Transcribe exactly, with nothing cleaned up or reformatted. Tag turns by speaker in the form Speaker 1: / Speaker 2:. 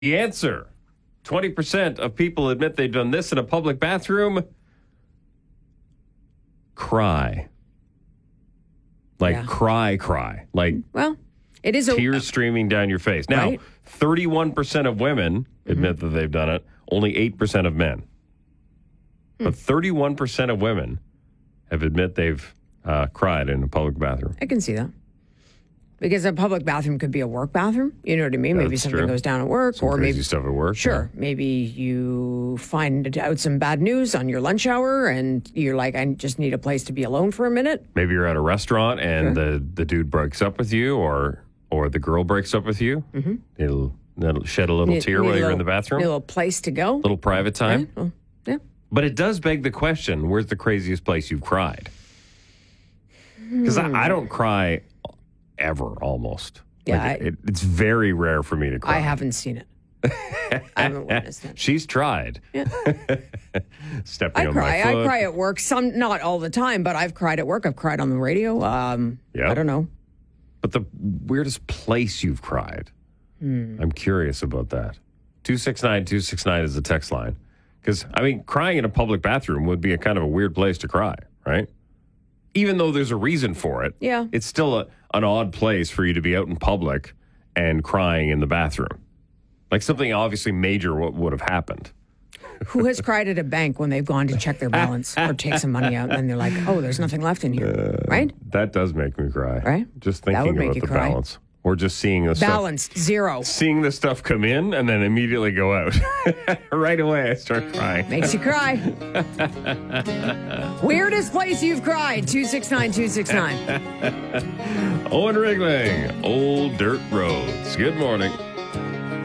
Speaker 1: The answer, twenty percent of people admit they've done this in a public bathroom. Cry. Like
Speaker 2: Yeah.
Speaker 1: cry, cry. Like
Speaker 2: Well, it is a
Speaker 1: tears streaming down your face. Now,
Speaker 2: Right.
Speaker 1: thirty-one percent of women admit that they've done it. Only eight percent of men. But thirty-one percent of women have admit they've uh, cried in a public bathroom.
Speaker 2: I can see that. Because a public bathroom could be a work bathroom. You know what I mean? Maybe
Speaker 1: That's
Speaker 2: something
Speaker 1: true.
Speaker 2: goes down at work,
Speaker 1: Some
Speaker 2: or
Speaker 1: crazy
Speaker 2: maybe
Speaker 1: stuff at work.
Speaker 2: Sure. Maybe you find out some bad news on your lunch hour and you're like, I just need a place to be alone for a minute.
Speaker 1: Maybe you're at a restaurant and
Speaker 2: Sure.
Speaker 1: the, the dude breaks up with you, or or the girl breaks up with you. Mm-hmm. It'll, it'll shed a little
Speaker 2: Need-
Speaker 1: tear
Speaker 2: need
Speaker 1: while
Speaker 2: a
Speaker 1: you're
Speaker 2: little-
Speaker 1: in the bathroom.
Speaker 2: Need a little place to go.
Speaker 1: Little private time.
Speaker 2: Right? Well, yeah.
Speaker 1: But it does beg the question, where's the craziest place you've cried? Because I, I don't cry ever, almost.
Speaker 2: Yeah,
Speaker 1: Like,
Speaker 2: I-
Speaker 1: it, it's very rare for me to cry.
Speaker 2: I haven't seen it. I haven't witnessed it.
Speaker 1: She's tried.
Speaker 2: Yeah.
Speaker 1: Stepping
Speaker 2: I
Speaker 1: on
Speaker 2: cry.
Speaker 1: my foot.
Speaker 2: I cry at work. Some, not all the time, but I've cried at work. I've cried on the radio. Um,
Speaker 1: Yeah.
Speaker 2: I don't know.
Speaker 1: But the weirdest place you've cried?
Speaker 2: Hmm.
Speaker 1: I'm curious about that. two six nine two six nine is the text line. Because, I mean, crying in a public bathroom would be a kind of a weird place to cry, right? Even though there's a reason for it.
Speaker 2: Yeah.
Speaker 1: It's still a, an odd place for you to be out in public and crying in the bathroom. Like something obviously major w- would have happened.
Speaker 2: Who has cried at a bank when they've gone to check their balance or take some money out and then they're like, oh, there's nothing left in here, right?
Speaker 1: That does make me cry.
Speaker 2: Right?
Speaker 1: Just
Speaker 2: That
Speaker 1: thinking
Speaker 2: would make
Speaker 1: about
Speaker 2: you
Speaker 1: the
Speaker 2: cry.
Speaker 1: balance. Or just seeing the stuff.
Speaker 2: Balanced, zero.
Speaker 1: Seeing the stuff come in and then immediately go out. Right away, I start crying.
Speaker 2: Makes you cry. Weirdest place you've cried, two six nine two six nine.
Speaker 1: Owen Rigling, Old Dirt Roads. Good morning.